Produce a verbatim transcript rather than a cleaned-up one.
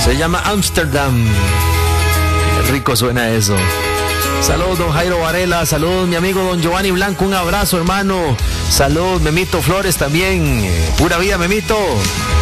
Se llama Amsterdam. Qué rico suena eso. Saludos, don Jairo Varela. Saludos, mi amigo don Giovanni Blanco. Un abrazo, hermano. Saludos, Memito Flores también. Pura vida, Memito.